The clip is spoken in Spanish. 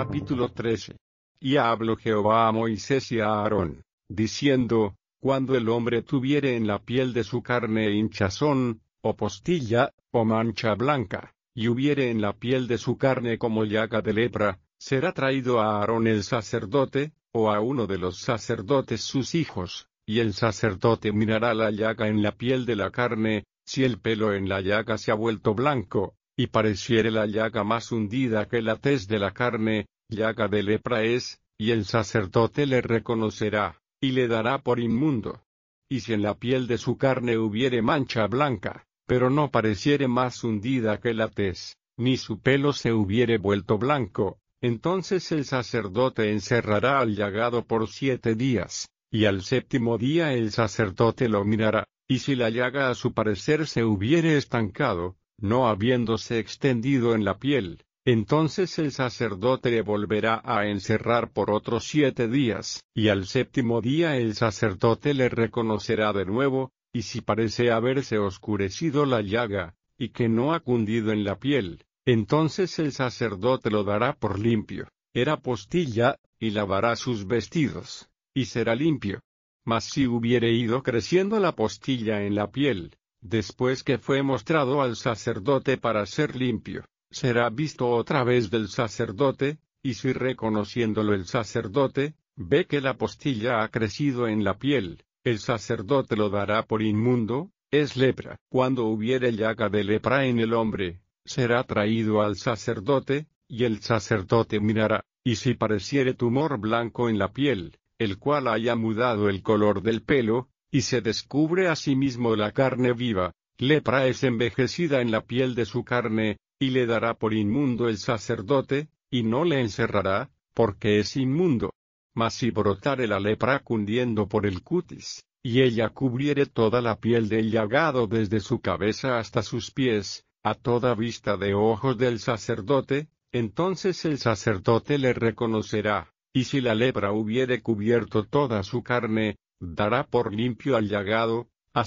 Capítulo 13. Y habló Jehová a Moisés y a Aarón, diciendo: Cuando el hombre tuviere en la piel de su carne hinchazón, o postilla, o mancha blanca, y hubiere en la piel de su carne como llaga de lepra, será traído a Aarón el sacerdote, o a uno de los sacerdotes sus hijos, y el sacerdote mirará la llaga en la piel de la carne. Si el pelo en la llaga se ha vuelto blanco, y pareciere la llaga más hundida que la tez de la carne, llaga de lepra es, y el sacerdote le reconocerá, y le dará por inmundo. Y si en la piel de su carne hubiere mancha blanca, pero no pareciere más hundida que la tez, ni su pelo se hubiere vuelto blanco, entonces el sacerdote encerrará al llagado por 7 días, y al 7º día el sacerdote lo mirará, y si la llaga a su parecer se hubiere estancado, no habiéndose extendido en la piel, entonces el sacerdote le volverá a encerrar por otros 7 días, y al 7º día el sacerdote le reconocerá de nuevo, y si parece haberse oscurecido la llaga, y que no ha cundido en la piel, entonces el sacerdote lo dará por limpio, era postilla, y lavará sus vestidos, y será limpio. Mas si hubiere ido creciendo la postilla en la piel, después que fue mostrado al sacerdote para ser limpio, será visto otra vez del sacerdote, y si reconociéndolo el sacerdote, ve que la postilla ha crecido en la piel, el sacerdote lo dará por inmundo, es lepra. Cuando hubiere llaga de lepra en el hombre, será traído al sacerdote, y el sacerdote mirará, y si pareciere tumor blanco en la piel, el cual haya mudado el color del pelo, y se descubre asimismo la carne viva, lepra es envejecida en la piel de su carne, y le dará por inmundo el sacerdote, y no le encerrará, porque es inmundo. Mas si brotare la lepra cundiendo por el cutis, y ella cubriere toda la piel del llagado desde su cabeza hasta sus pies, a toda vista de ojos del sacerdote, entonces el sacerdote le reconocerá, y si la lepra hubiere cubierto toda su carne, dará por limpio al llagado,